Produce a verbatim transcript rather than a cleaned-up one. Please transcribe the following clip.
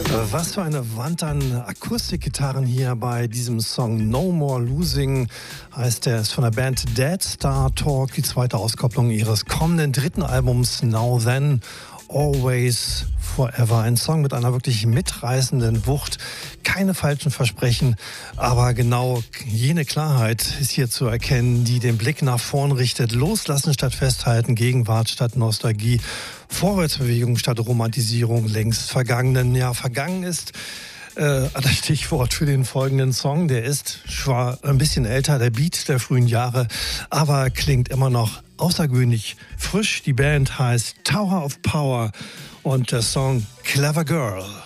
Was für eine Wand an Akustikgitarren hier bei diesem Song No More Losing heißt der, ist von der Band Dead Star Talk, die zweite Auskopplung ihres kommenden dritten Albums Now Then Always Forever. Ein Song mit einer wirklich mitreißenden Wucht, keine falschen Versprechen, aber genau jene Klarheit ist hier zu erkennen, die den Blick nach vorn richtet. Loslassen statt Festhalten, Gegenwart statt Nostalgie, Vorwärtsbewegung statt Romantisierung längst Vergangenen. Ja, vergangen ist äh, das Stichwort für den folgenden Song. Der ist zwar ein bisschen älter, der Beat der frühen Jahre, aber klingt immer noch außergewöhnlich frisch. Die Band heißt Tower of Power und der Song Clever Girl.